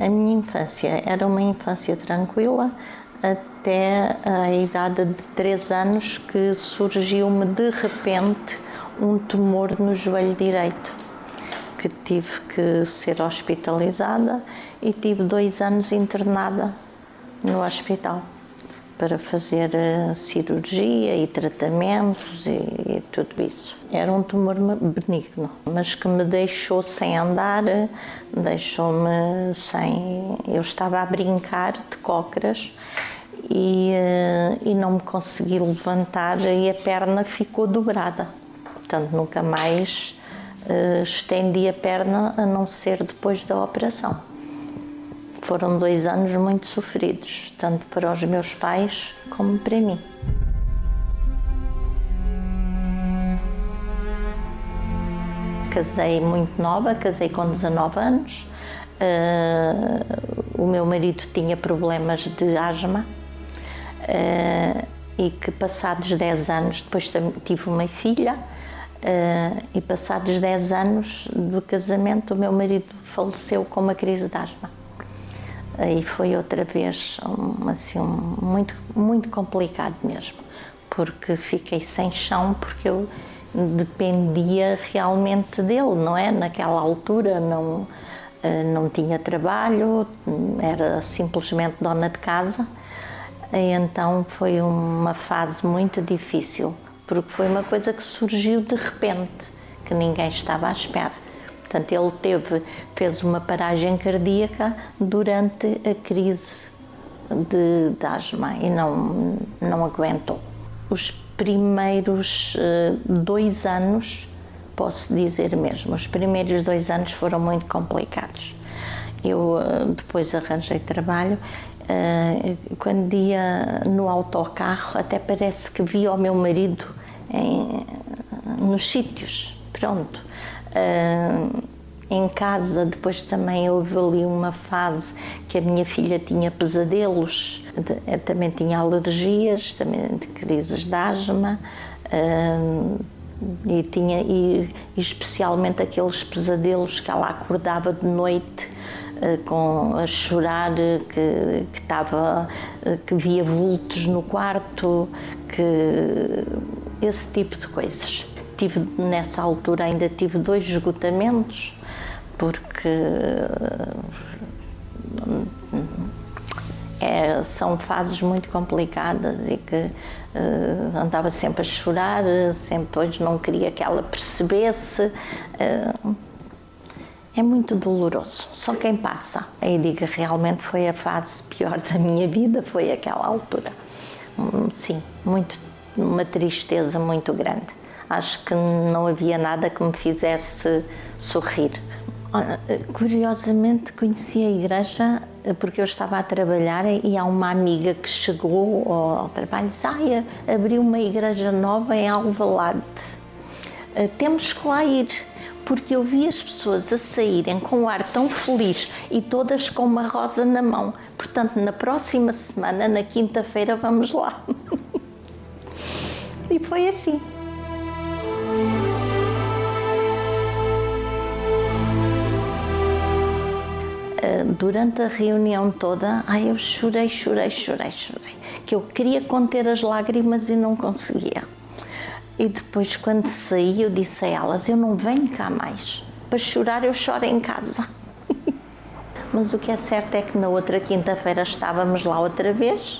A minha infância era uma infância tranquila até a idade de 3 anos, que surgiu-me de repente um tumor no joelho direito, que tive que ser hospitalizada e tive 2 anos internada no hospital para fazer cirurgia e tratamentos e tudo isso. Era um tumor benigno, mas que me deixou sem andar, deixou-me sem... Eu estava a brincar de cócoras e não me consegui levantar e a perna ficou dobrada. Portanto, nunca mais estendi a perna a não ser depois da operação. Foram 2 anos muito sofridos, tanto para os meus pais como para mim. Casei muito nova, casei com 19 anos. O meu marido tinha problemas de asma e que passados 10 anos, depois tive uma filha, e passados 10 anos do casamento o meu marido faleceu com uma crise de asma. Aí foi outra vez muito complicado mesmo, porque fiquei sem chão, porque eu dependia realmente dele, não é? Naquela altura não tinha trabalho, era simplesmente dona de casa, e então foi uma fase muito difícil, porque foi uma coisa que surgiu de repente, que ninguém estava à espera. Portanto, ele fez uma paragem cardíaca durante a crise de asma e não aguentou. Os primeiros 2 anos, posso dizer mesmo, os primeiros 2 anos foram muito complicados. Eu depois arranjei trabalho, quando ia no autocarro, até parece que via o meu marido nos sítios, pronto. Em casa, depois também houve ali uma fase que a minha filha tinha pesadelos, também tinha alergias, também de crises de asma, e especialmente aqueles pesadelos que ela acordava de noite a chorar, que via vultos no quarto, esse tipo de coisas. Nessa altura ainda tive 2 esgotamentos, porque são fases muito complicadas e que andava sempre a chorar, depois não queria que ela percebesse. É muito doloroso, só quem passa. Aí digo, realmente foi a fase pior da minha vida, foi aquela altura. Sim, uma tristeza muito grande. Acho que não havia nada que me fizesse sorrir. Curiosamente conheci a igreja porque eu estava a trabalhar e há uma amiga que chegou ao trabalho e disse: abriu uma igreja nova em Alvalade, temos que lá ir, porque eu vi as pessoas a saírem com um ar tão feliz e todas com uma rosa na mão. Portanto, na próxima semana, na quinta-feira, vamos lá. E foi assim. Durante a reunião toda, eu chorei, que eu queria conter as lágrimas e não conseguia. E depois, quando saí, eu disse a elas: eu não venho cá mais, para chorar eu choro em casa. Mas o que é certo é que na outra quinta-feira estávamos lá outra vez,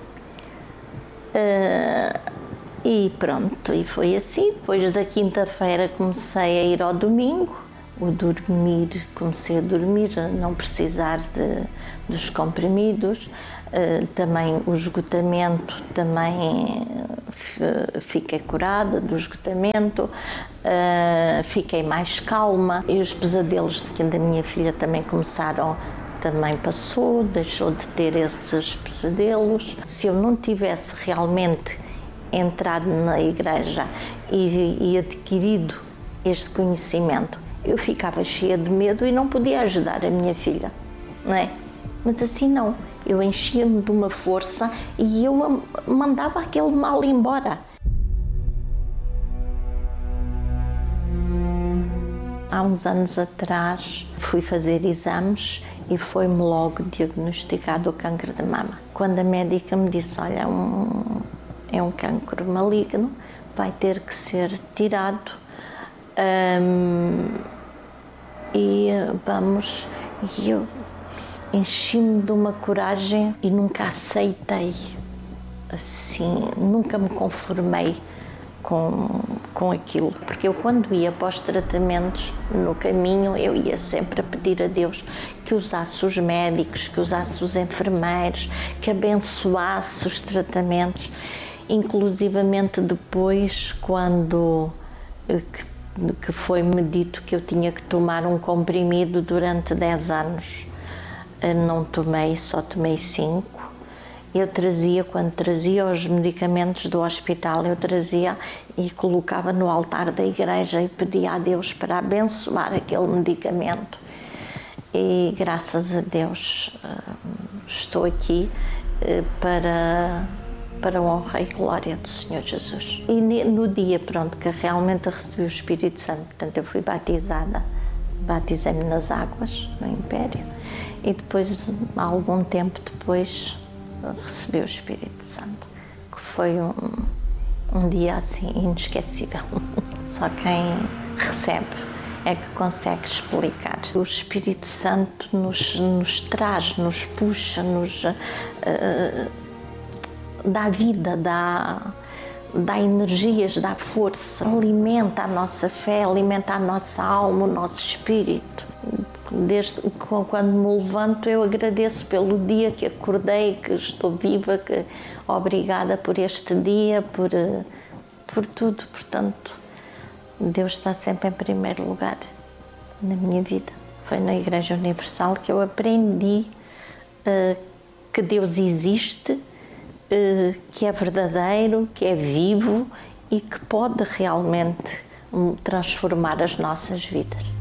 e pronto, e foi assim. Depois da quinta-feira comecei a ir ao domingo, comecei a dormir, a não precisar dos comprimidos, também o esgotamento, também fiquei curada do esgotamento, fiquei mais calma, e os pesadelos da minha filha também começaram, também passou, deixou de ter esses pesadelos. Se eu não tivesse realmente entrado na igreja e adquirido este conhecimento, eu ficava cheia de medo e não podia ajudar a minha filha, não é? Mas assim não, eu enchia-me de uma força e eu mandava aquele mal embora. Há uns anos atrás fui fazer exames e foi-me logo diagnosticado o câncer de mama. Quando a médica me disse, olha, é um cancro maligno, vai ter que ser tirado e vamos... E eu enchi-me de uma coragem e nunca aceitei, assim, nunca me conformei com aquilo, porque eu quando ia para os tratamentos, no caminho, eu ia sempre a pedir a Deus que usasse os médicos, que usasse os enfermeiros, que abençoasse os tratamentos, inclusivamente depois, quando que foi-me dito que eu tinha que tomar um comprimido durante 10 anos. Não tomei, só tomei 5. Eu trazia, quando trazia os medicamentos do hospital, eu trazia e colocava no altar da igreja e pedia a Deus para abençoar aquele medicamento. E graças a Deus estou aqui para a honra e glória do Senhor Jesus. E no dia, pronto, que realmente recebi o Espírito Santo, portanto eu fui batizada, batizei-me nas águas, no Império, e depois, algum tempo depois, recebi o Espírito Santo, que foi um dia assim inesquecível. Só quem recebe é que consegue explicar. O Espírito Santo nos traz, nos puxa, dá vida, dá energias, dá força, alimenta a nossa fé, alimenta a nossa alma, o nosso espírito. Desde quando me levanto, eu agradeço pelo dia que acordei, que estou viva, que obrigada por este dia, por tudo. Portanto, Deus está sempre em primeiro lugar na minha vida. Foi na Igreja Universal que eu aprendi que Deus existe, que é verdadeiro, que é vivo e que pode realmente transformar as nossas vidas.